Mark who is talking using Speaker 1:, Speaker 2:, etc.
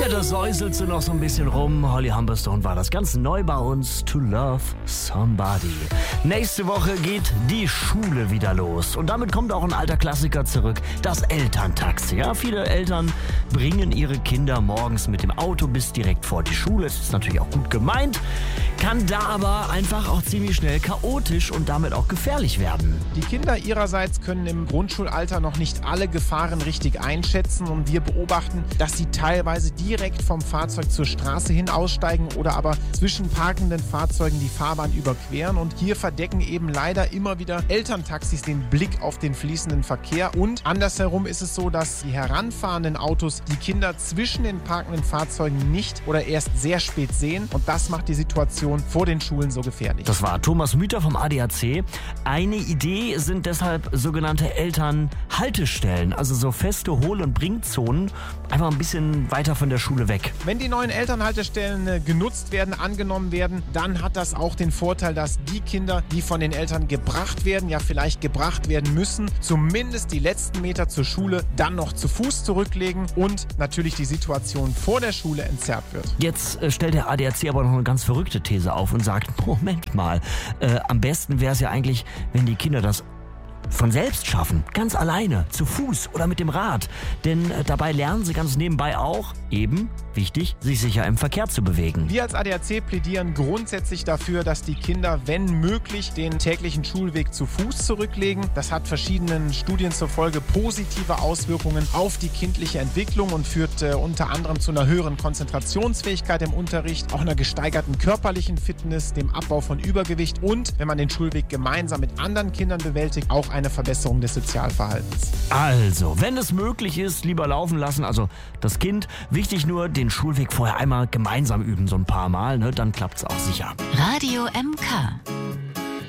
Speaker 1: da säuselt sie noch so ein bisschen rum. Holly Humberstone war das ganz neu bei uns. To Love Somebody. Nächste Woche geht die Schule wieder los. Und damit kommt auch ein alter Klassiker zurück. Das Elterntaxi. Ja, viele Eltern bringen ihre Kinder morgens mit dem Auto bis direkt vor die Schule. Das ist natürlich auch gut gemeint. Kann da aber einfach auch ziemlich schnell chaotisch und damit auch gefährlich werden.
Speaker 2: Die Kinder ihrerseits können im Grundschulalter noch nicht alle Gefahren richtig einschätzen und wir beobachten, dass sie teilweise direkt vom Fahrzeug zur Straße hin aussteigen oder aber zwischen parkenden Fahrzeugen die Fahrbahn überqueren und hier verdecken eben leider immer wieder Elterntaxis den Blick auf den fließenden Verkehr und andersherum ist es so, dass die heranfahrenden Autos die Kinder zwischen den parkenden Fahrzeugen nicht oder erst sehr spät sehen und das macht die Situation vor den Schulen so gefährlich.
Speaker 1: Das war Thomas Müther vom ADAC. Eine Idee sind deshalb sogenannte Elternhaltestellen, also so feste Hohl- und Bringzonen, einfach ein bisschen weiter von der Schule weg.
Speaker 2: Wenn die neuen Elternhaltestellen genutzt werden, angenommen werden, dann hat das auch den Vorteil, dass die Kinder, die von den Eltern gebracht werden, ja vielleicht gebracht werden müssen, zumindest die letzten Meter zur Schule dann noch zu Fuß zurücklegen und natürlich die Situation vor der Schule entzerrt wird.
Speaker 1: Jetzt stellt der ADAC aber noch eine ganz verrückte These auf und sagt, Moment mal, am besten wäre es ja eigentlich, wenn die Kinder das von selbst schaffen, ganz alleine, zu Fuß oder mit dem Rad. Denn dabei lernen sie ganz nebenbei auch, eben, wichtig, sich sicher im Verkehr zu bewegen.
Speaker 2: Wir als ADAC plädieren grundsätzlich dafür, dass die Kinder, wenn möglich, den täglichen Schulweg zu Fuß zurücklegen. Das hat verschiedenen Studien zur Folge positive Auswirkungen auf die kindliche Entwicklung und führt unter anderem zu einer höheren Konzentrationsfähigkeit im Unterricht, auch einer gesteigerten körperlichen Fitness, dem Abbau von Übergewicht und, wenn man den Schulweg gemeinsam mit anderen Kindern bewältigt, auch eine Verbesserung des Sozialverhaltens.
Speaker 1: Also, wenn es möglich ist, lieber laufen lassen, also das Kind. Wichtig nur, den Schulweg vorher einmal gemeinsam üben, so ein paar Mal, ne? Dann klappt's auch sicher.
Speaker 3: Radio MK.